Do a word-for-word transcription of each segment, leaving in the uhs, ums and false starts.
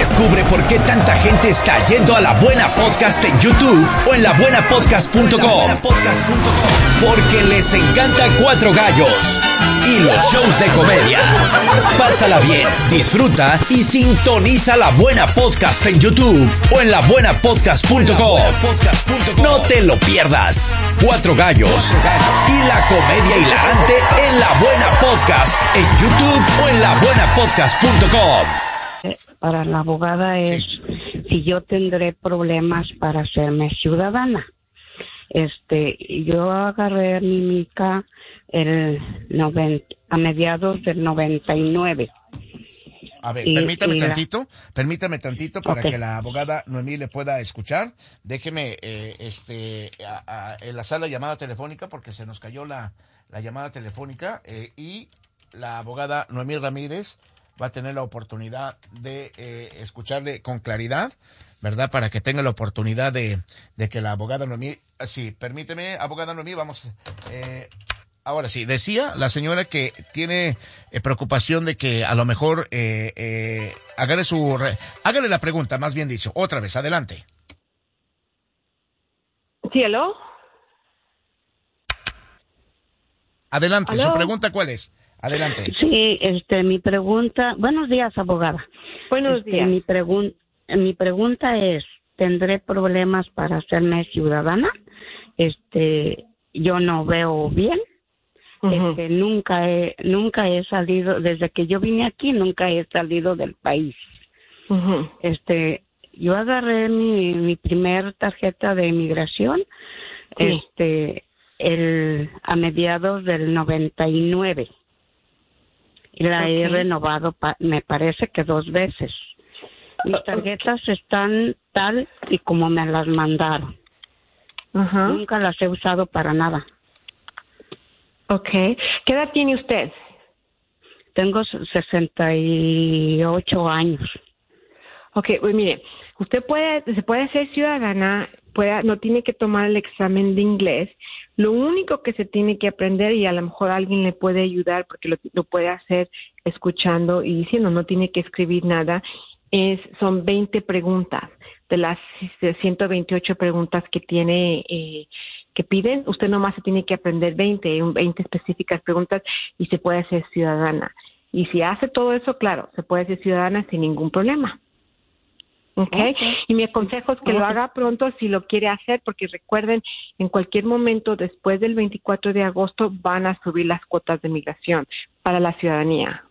Descubre por qué tanta gente está yendo a La Buena Podcast en YouTube o en la buena podcast punto com. Porque les encanta Cuatro Gallos y los shows de comedia. Pásala bien, disfruta y sintoniza La Buena Podcast en YouTube o en la buena podcast punto com. No te lo pierdas. Cuatro Gallos y la comedia hilarante en La Buena Podcast en YouTube o en la buena podcast punto com. Para la abogada es sí. Si yo tendré problemas para hacerme ciudadana. Este, yo agarré mi mica el noventa, a mediados del noventa y nueve. A ver, y, permítame y tantito, la... permítame tantito para okay. que la abogada Noemí le pueda escuchar. Déjeme eh, este, a, a, enlazar la llamada telefónica porque se nos cayó la, la llamada telefónica eh, y la abogada Noemí Ramírez va a tener la oportunidad de eh, escucharle con claridad, ¿verdad? Para que tenga la oportunidad de, de que la abogada Noemí... Sí, permíteme, abogada Noemí, vamos... Eh, ahora sí, decía la señora que tiene eh, preocupación de que a lo mejor eh, eh, hágale su... Re, hágale la pregunta, más bien dicho. Otra vez, adelante. ¿Sí, aló? Adelante, ¿Aló? ¿Su pregunta cuál es? Adelante. Sí, este, mi pregunta... Buenos días, abogada. Buenos este, días. Mi, pregun, mi pregunta es, ¿tendré problemas para hacerme ciudadana? Este, yo no veo bien. Uh-huh. Este, nunca he, nunca he salido, desde que yo vine aquí, nunca he salido del país. Uh-huh. Este, yo agarré mi, mi primer tarjeta de inmigración, sí. este, el, a mediados del noventa y nueve. Y la okay. he renovado, pa, me parece que dos veces. Mis tarjetas están tal y como me las mandaron. Uh-huh. Nunca las he usado para nada. Okay. ¿Qué edad tiene usted? Tengo sesenta y ocho años. Okay, pues mire, usted puede, se puede hacer ciudadana, puede, no tiene que tomar el examen de inglés. Lo único que se tiene que aprender, y a lo mejor alguien le puede ayudar porque lo, lo puede hacer escuchando y diciendo, no tiene que escribir nada, es son veinte preguntas. De las ciento veintiocho preguntas que tiene, eh, que piden, usted nomás se tiene que aprender veinte, veinte específicas preguntas y se puede hacer ciudadana. Y si hace todo eso, claro, se puede hacer ciudadana sin ningún problema. Okay. okay. Y mi consejo es que okay. lo haga pronto si lo quiere hacer, porque recuerden, en cualquier momento después del veinticuatro de agosto van a subir las cuotas de migración para la ciudadanía.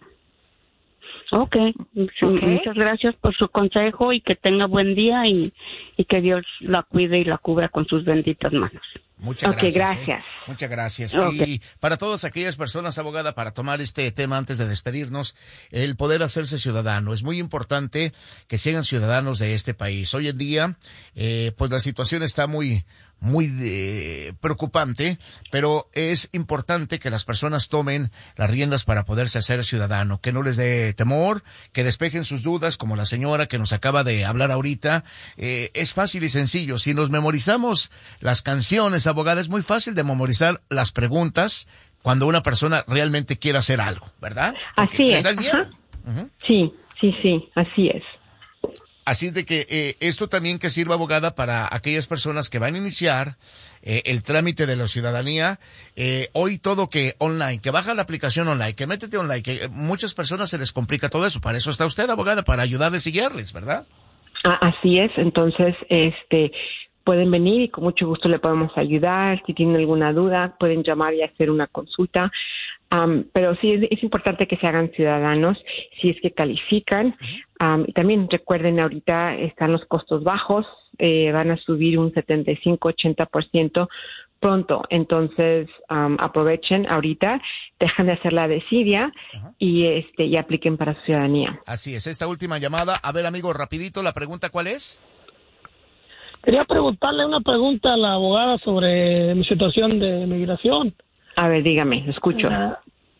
Okay. okay, muchas gracias por su consejo y que tenga buen día y, y que Dios la cuide y la cubra con sus benditas manos. Muchas okay, gracias. gracias. ¿eh? Muchas gracias. Okay. Y para todas aquellas personas, abogada, para tomar este tema antes de despedirnos, el poder hacerse ciudadano. Es muy importante que sean ciudadanos de este país. Hoy en día, eh, pues la situación está muy... muy de, preocupante, pero es importante que las personas tomen las riendas para poderse hacer ciudadano, que no les dé temor, que despejen sus dudas, como la señora que nos acaba de hablar ahorita. Eh, es fácil y sencillo. Si nos memorizamos las canciones, abogada, es muy fácil de memorizar las preguntas cuando una persona realmente quiere hacer algo, ¿verdad? Porque así es. Uh-huh. Sí, sí, sí, así es. Así es de que eh, esto también que sirva, abogada, para aquellas personas que van a iniciar eh, el trámite de la ciudadanía. Eh, hoy todo que online, que baja la aplicación online, que métete online, que muchas personas se les complica todo eso. Para eso está usted, abogada, para ayudarles y guiarles, ¿verdad? Ah, así es. Entonces, este, pueden venir y con mucho gusto le podemos ayudar. Si tienen alguna duda, pueden llamar y hacer una consulta. Um, pero sí es, es importante que se hagan ciudadanos si es que califican. Um, y también recuerden, ahorita están los costos bajos, eh, van a subir un setenta y cinco a ochenta por ciento pronto. Entonces, um, aprovechen ahorita, dejan de hacer la desidia uh-huh. y este y apliquen para su ciudadanía. Así es, esta última llamada. A ver, amigo, rapidito, ¿la pregunta cuál es? Quería preguntarle una pregunta a la abogada sobre mi situación de migración. A ver, dígame, lo escucho. Uh,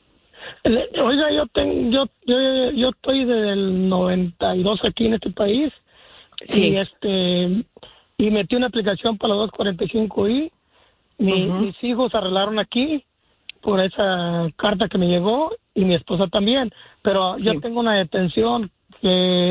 oiga, yo, tengo, yo yo yo estoy desde el noventa y dos aquí en este país. Sí. Y este y metí una aplicación para los dos cuarenta y cinco i. Mi, uh-huh. Mis hijos arreglaron aquí por esa carta que me llegó y mi esposa también. Pero yo sí. tengo una detención que